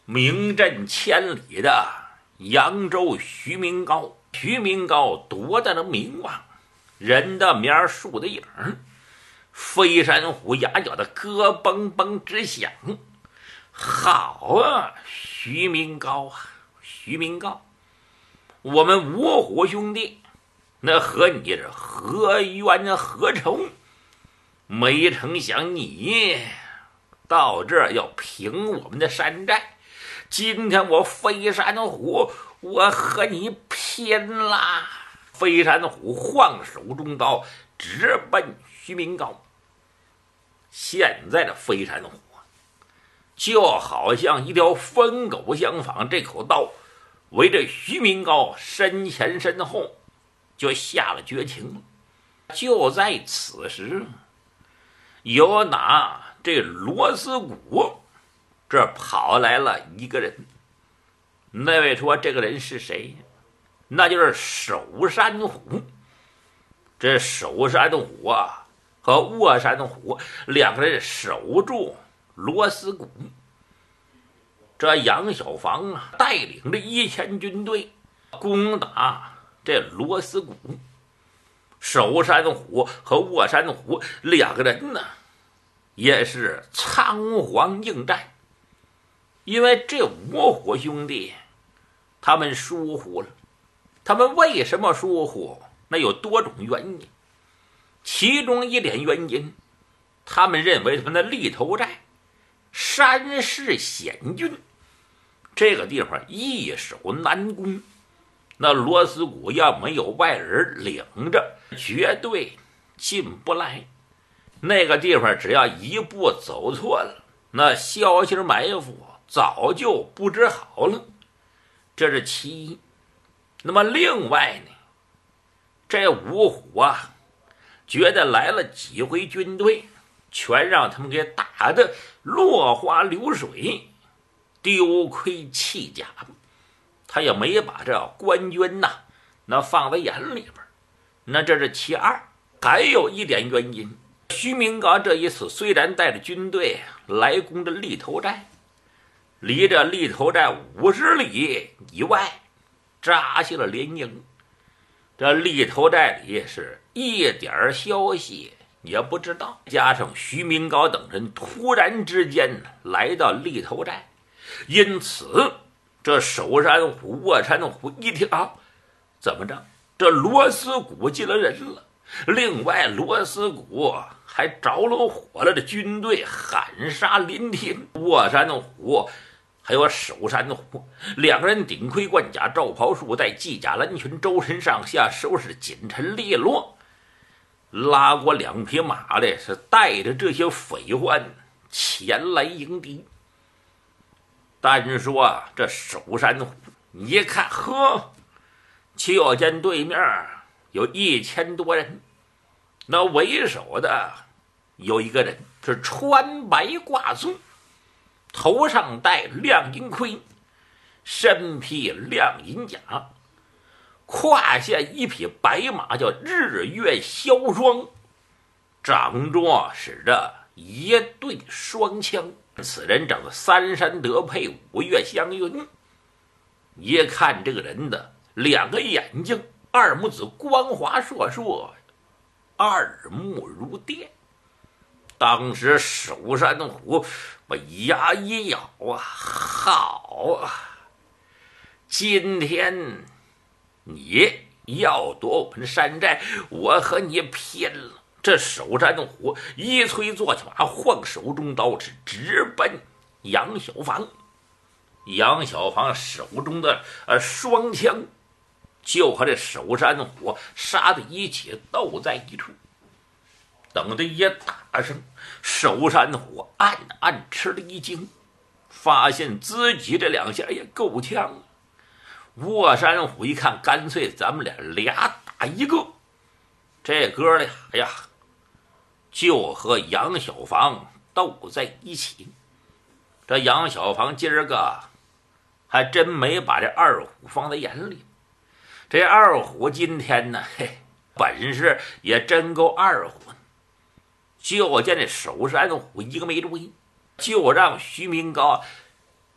名震千里的扬州徐明高。徐明高多大的名望，人的面树的影，飞山虎牙角的咯嘣嘣直响。好啊，徐明高啊，徐明高，我们五虎兄弟那和你是何冤何仇？没成想你到这儿要平我们的山寨，今天我飞山虎我和你拼啦！飞山虎晃手中刀，直奔徐明高。现在的飞山虎就好像一条疯狗相仿，这口刀围着徐明高身前身后就下了绝情了。就在此时，有哪这罗斯谷这跑来了一个人。那位说这个人是谁？那就是守山虎。这守山虎啊和卧山虎两个人守住罗斯谷。这杨小房啊带领着1000军队攻打这罗斯谷。守山虎和卧山虎两个人呢也是仓皇应战。因为这五虎兄弟他们疏忽了。他们为什么疏忽？那有多种原因。其中一点原因，他们认为什么呢？立头寨山势险峻，这个地方易守难攻。那罗斯谷要没有外人领着，绝对进不来。那个地方只要一步走错了，那消息埋伏早就不知好了。这是其一。那么另外呢，这五虎啊觉得来了几回军队全让他们给打得落花流水，丢盔弃甲，他也没把这官军呐那放在眼里边。那这是其二。还有一点原因，徐明高这一次虽然带着军队来攻着立头寨，离着立头寨50里以外扎下了连营。这立头寨里是一点消息也不知道，加上徐明高等人突然之间来到立头寨，因此这守山虎卧山虎一听啊，怎么着这罗斯谷进了人了，另外罗斯谷还着了火了，这军队喊杀临天。卧山虎还有守山虎两个人顶盔贯甲，罩袍束带，系甲蓝裙，周身上下收拾紧陈利落，拉过2匹马的是带着这些匪患前来迎敌。单说啊，这守山虎一看，呵，就见对面有1000多人，那为首的有一个人是穿白挂棕，头上戴亮银盔，身披亮银甲，胯下一匹白马叫日月霄霜，掌中使着一对双枪。此人长得3山得配5岳相云。一看这个人的2个眼睛，2目子光滑烁烁，耳目如电。当时守山虎把牙一咬啊，好啊，今天你要夺我们山寨，我和你拼了。这守山虎一催坐骑马，晃手中刀，是直奔杨小房。杨小房手中的双枪就和这守山虎杀得一起斗在一处。等得一打声，守山虎暗暗吃了一惊，发现自己这2下也够呛。卧山虎一看，干脆咱们俩打一个。这哥俩呀就和杨小房斗在一起。这杨小房今儿个还真没把这2虎放在眼里。这2虎今天呢，本事也真够2虎。就见这守山虎一个没追，就让徐明高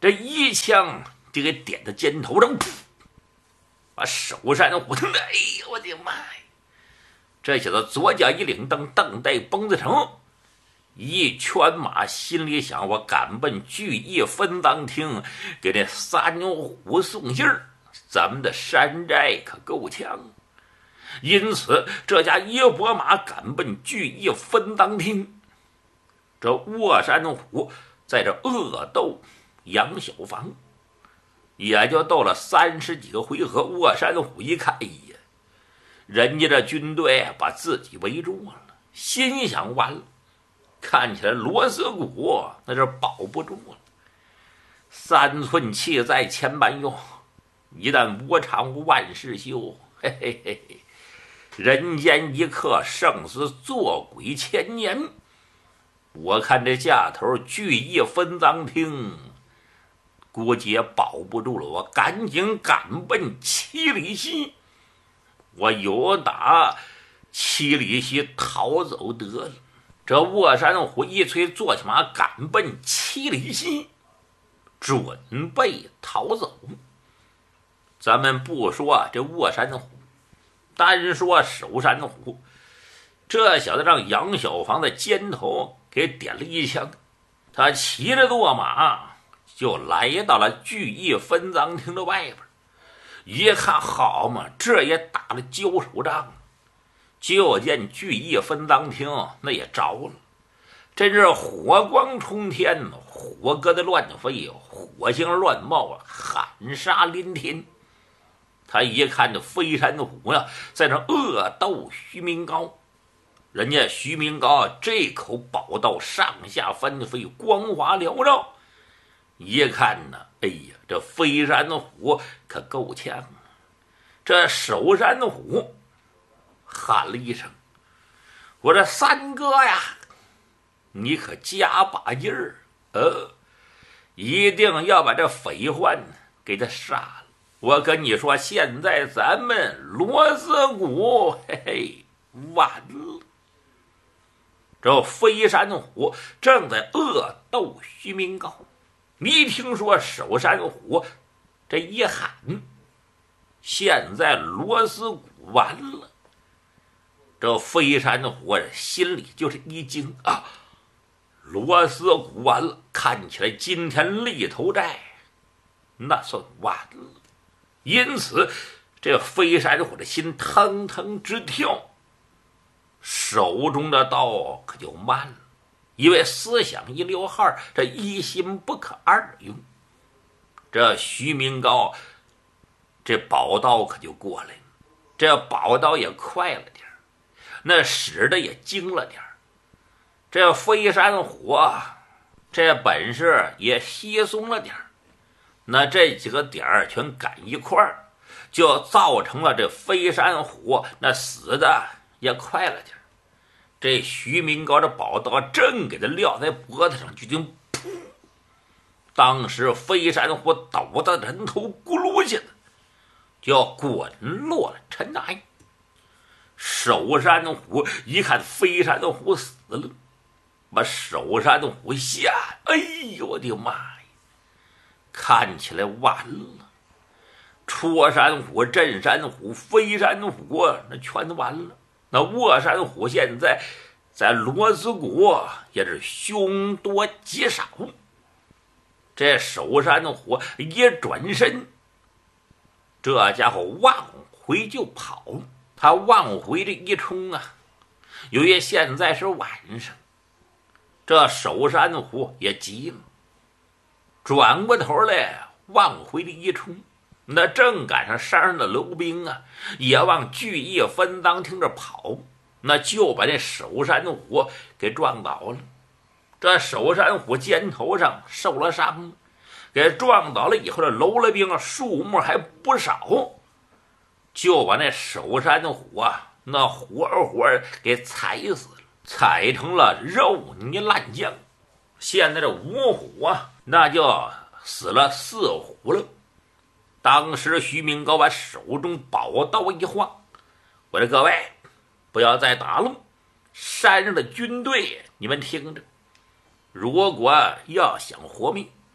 这一枪就给点在肩头上，把守山虎疼的，哎呦我的妈呀！这小子左脚一领蹬，蹬带绷子成，一圈马，心里想：我赶奔聚义分赃厅，给那三牛虎送信儿，咱们的山寨可够呛。因此，这家野伯马赶奔聚义分赃厅。这卧山虎在这恶斗杨小房，也就斗了30几个回合。卧山虎一看，哎呀，人家这军队把自己围住了，心想完了，看起来罗斯谷那是保不住了。3寸气在千般用，一旦无常万事休，嘿嘿嘿嘿，人间一刻，生死做鬼千年。我看这下头聚义分赃厅估计也保不住了，我赶紧赶奔七里溪，我有打七里溪逃走得了。这卧山虎一催，坐起马赶奔七里溪，准备逃走。咱们不说这卧山虎，单说守山虎，这小子让杨小房的肩头给点了一枪，他骑着骆马就来到了聚义分赃厅的外边。一看，好嘛，这也打了交手仗。就见聚义分赃厅那也着了，真是火光冲天，火疙瘩乱飞，火星乱冒，喊杀连天。他一看这飞山虎呀，在那恶斗徐明高。人家徐明高这口宝刀上下翻飞，光华缭绕。一看呢，哎呀，这飞山虎可够呛啊！这守山虎喊了一声：“我这三哥呀，你可加把劲儿，一定要把这匪患给他杀了。我跟你说，现在咱们罗斯谷，嘿嘿，完了。”这飞山虎正在恶斗徐明高，一听说守山虎这一喊，现在罗斯谷完了。这飞山虎心里就是一惊啊，罗斯谷完了，看起来今天立头寨那算完了。因此这飞山虎的心腾腾直跳，手中的刀可就慢了，因为思想一溜号，这一心不可二用。这徐明高这宝刀可就过来了，这宝刀也快了点，那使的也精了点。这飞山虎这本事也稀松了点，那这几个点儿全赶一块儿，就造成了这飞山虎那死的也快了点。这徐明高这宝刀正给他撂在脖子上，就听噗，当时飞山虎倒的人头咕噜下的就要滚落了尘埃。守山虎一看飞山虎死了，把守山虎吓，哎呦我的妈呀，看起来完了。戳山虎、镇山虎、飞山虎那全完了。那卧山虎现在在罗斯谷也是凶多吉少。这守山虎一转身，这家伙往回就跑。他往回这一冲啊，由于现在是晚上，这守山虎也急了，转过头来往回这一冲，那正赶上山上的楼兵啊也往聚义分赃厅这跑，那就把这守山虎给撞倒了。这守山虎肩头上受了伤，给撞倒了以后，这楼了兵数目还不少，就把那守山虎那活活给踩死了，踩成了肉泥烂酱。现在这五虎那就死了4虎了。当时徐明高把手中宝刀一晃，我说各位不要再打了，山上的军队你们听着，如果要想活命，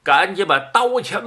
赶紧把刀枪